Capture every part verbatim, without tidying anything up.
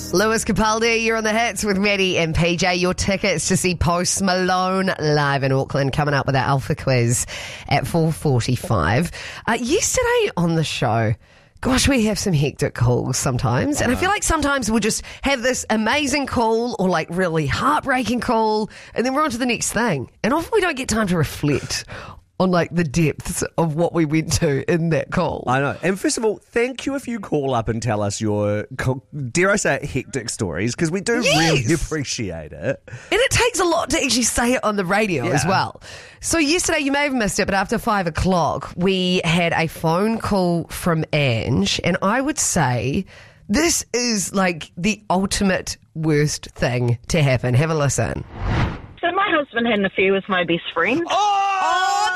Lewis Capaldi, you're on the hits with Maddie and P J. Your tickets to see Post Malone live in Auckland coming up with our Alpha Quiz at four forty-five. Uh, yesterday on the show, gosh, we have some hectic calls sometimes. And I feel like sometimes we'll just have this amazing call or like really heartbreaking call and then we're on to the next thing. And often we don't get time to reflect on like the depths of what we went to in that call. I know. And first of all, thank you if you call up and tell us your, dare I say it, hectic stories, because we do Yes. really appreciate it. And it takes a lot to actually say it on the radio Yeah. as well. So yesterday, you may have missed it, but after five o'clock, we had a phone call from Ange, and I would say this is like the ultimate worst thing to happen. Have a listen. So my husband had an affair with my best friend. Oh,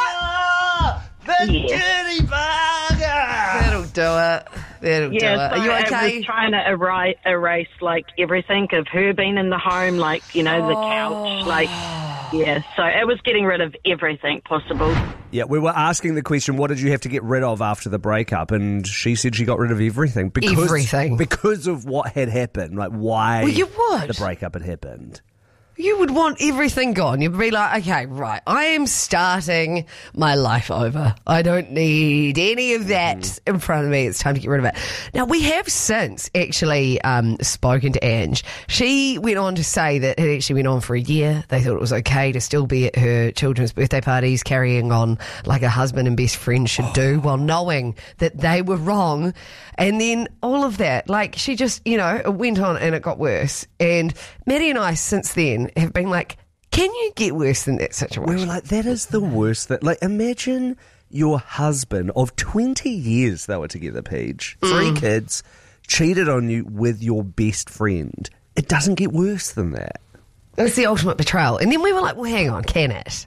that'll do it! The Yes. dirty bugger! That'll do it. That'll Yeah, do it. so Are you I okay? was trying to erase, erase like everything of her being in the home, like, you know, the couch, like, yeah. So it was getting rid of everything possible. Yeah, we were asking the question, what did you have to get rid of after the breakup? And she said she got rid of everything. Because, Everything. Because of what had happened, like why Well, you would. the breakup had happened. You would want everything gone. You'd be like, okay, right, I am starting my life over. I don't need any of that in front of me. It's time to get rid of it. Now, we have since actually um, spoken to Ange. She went on to say that it actually went on for a year. They thought it was okay to still be at her children's birthday parties, carrying on like a husband and best friend should do, while knowing that they were wrong. And then all of that, like she just, you know, it went on and it got worse. And Maddie and I, since then, have been like, can you get worse than that situation? We were like, that is the worst thing. Like, imagine your husband of twenty years they were together, Paige. Three kids, cheated on you with your best friend. It doesn't get worse than that. It's the ultimate betrayal. And then we were like, well, hang on, can it?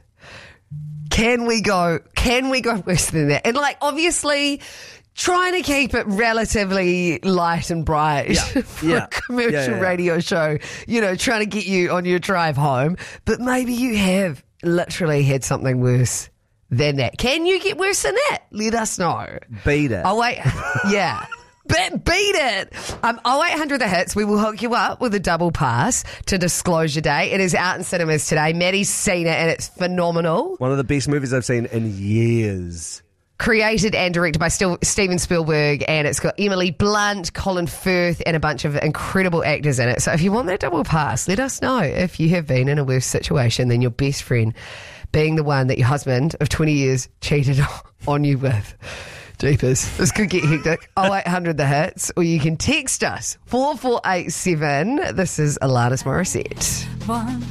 Can we go, can we go worse than that? And like, obviously, trying to keep it relatively light and bright Yeah, for yeah, a commercial yeah, yeah. radio show, you know, trying to get you on your drive home. But maybe you have literally had something worse than that. Can you get worse than that? Let us know. Beat it. Oh, wait. Yeah. Be- beat it. Um, oh eight hundred The Hits. We will hook you up with a double pass to Disclosure Day. It is out in cinemas today. Maddie's seen it and it's phenomenal. One of the best movies I've seen in years. Created and directed by Stil- Steven Spielberg, and it's got Emily Blunt, Colin Firth, and a bunch of incredible actors in it. So if you want that double pass, let us know if you have been in a worse situation than your best friend being the one that your husband of twenty years cheated on you with. Jeepers, this could get hectic. oh eight hundred The Hits, or you can text us four four eight seven. This is Alanis Morissette. One